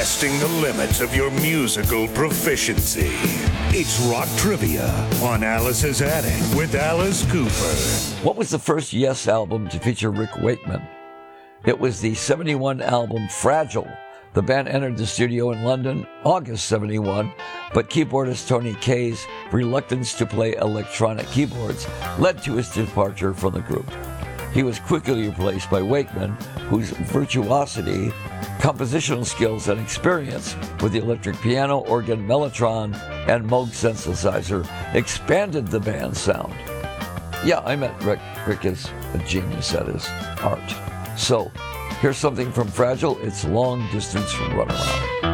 testing the limits of your musical proficiency. It's Rock Trivia on Alice's Attic with Alice Cooper. What was the first Yes album to feature Rick Wakeman? It was the 71 album Fragile. The band entered the studio in London, August 71, but keyboardist Tony Kaye's reluctance to play electronic keyboards led to his departure from the group. He was quickly replaced by Wakeman, whose virtuosity, compositional skills, and experience with the electric piano, organ, mellotron, and Moog synthesizer expanded the band's sound. Yeah, I met Rick. Rick is a genius at his art. So, here's something from Fragile. It's Long Distance from Runaround.